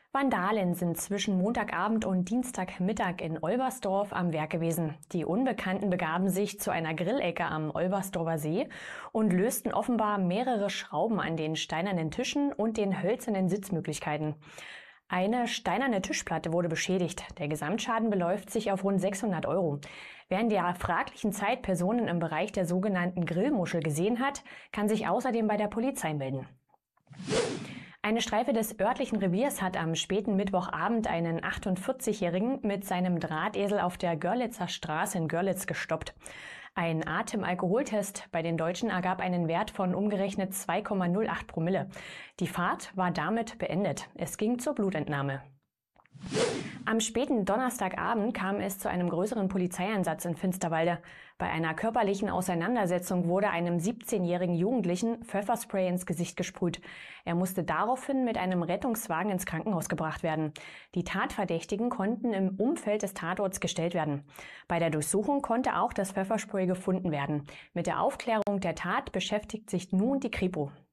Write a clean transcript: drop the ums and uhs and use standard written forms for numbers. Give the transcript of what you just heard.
Vandalen sind zwischen Montagabend und Dienstagmittag in Olbersdorf am Werk gewesen. Die Unbekannten begaben sich zu einer Grillecke am Olbersdorfer See und lösten offenbar mehrere Schrauben an den steinernen Tischen und den hölzernen Sitzmöglichkeiten. Eine steinerne Tischplatte wurde beschädigt. Der Gesamtschaden beläuft sich auf rund 600 Euro. Wer in der fraglichen Zeit Personen im Bereich der sogenannten Grillmuschel gesehen hat, kann sich außerdem bei der Polizei melden. Eine Streife des örtlichen Reviers hat am späten Mittwochabend einen 48-Jährigen mit seinem Drahtesel auf der Görlitzer Straße in Görlitz gestoppt. Ein Atemalkoholtest bei den Deutschen ergab einen Wert von umgerechnet 2,08 Promille. Die Fahrt war damit beendet. Es ging zur Blutentnahme. Am späten Donnerstagabend kam es zu einem größeren Polizeieinsatz in Finsterwalde. Bei einer körperlichen Auseinandersetzung wurde einem 17-jährigen Jugendlichen Pfefferspray ins Gesicht gesprüht. Er musste daraufhin mit einem Rettungswagen ins Krankenhaus gebracht werden. Die Tatverdächtigen konnten im Umfeld des Tatorts gestellt werden. Bei der Durchsuchung konnte auch das Pfefferspray gefunden werden. Mit der Aufklärung der Tat beschäftigt sich nun die Kripo.